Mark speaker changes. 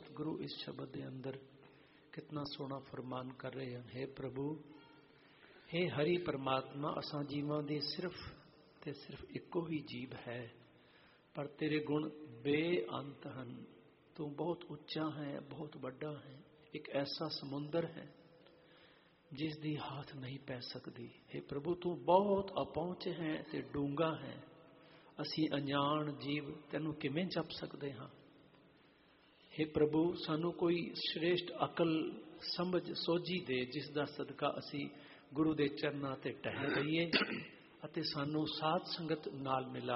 Speaker 1: ਸਤਿਗੁਰੂ ਇਸ ਸ਼ਬਦ ਦੇ ਅੰਦਰ ਕਿਤਨਾ ਸੋਹਣਾ ਫਰਮਾਨ ਕਰ ਰਹੇ ਹਨ। हे ਪ੍ਰਭੂ, हे ਹਰੀ ਪਰਮਾਤਮਾ, ਅਸਾਂ ਜੀਵਾਂ ਦੇ ਸਿਰਫ ਤੇ ਸਿਰਫ ਇੱਕੋ ਹੀ ਜੀਵ ਹੈ, ਪਰ ਤੇਰੇ ਗੁਣ ਬੇਅੰਤ ਹਨ। ਤੂੰ ਬਹੁਤ ਉੱਚਾ ਹੈ, ਬਹੁਤ ਵੱਡਾ ਹੈ, ਇੱਕ ਐਸਾ ਸਮੁੰਦਰ ਹੈ ਜਿਸ ਦੀ ਹੱਥ ਨਹੀਂ ਪੈ ਸਕਦੀ। हे ਪ੍ਰਭੂ, ਤੂੰ ਬਹੁਤ ਅਪਹੁੰਚ ਹੈ ਤੇ ਡੂੰਘਾ ਹੈ। ਅਸੀਂ ਅਣਜਾਣ ਜੀਵ ਤੈਨੂੰ ਕਿਵੇਂ ਜਪ ਸਕਦੇ ਹਾਂ। हे ਪ੍ਰਭੂ, ਸਾਨੂੰ ਕੋਈ ਸ਼੍ਰੇਸ਼ਟ ਅਕਲ, ਸਮਝ, ਸੋਝੀ ਦੇ, ਜਿਸ ਦਾ ਸਦਕਾ ਅਸੀਂ ਗੁਰੂ ਦੇ ਚਰਨਾਂ ਤੇ ਟਹਿਲ ਰਹੀਏ ਅਤੇ ਸਾਨੂੰ ਸਾਧ ਸੰਗਤ ਨਾਲ ਮਿਲਾ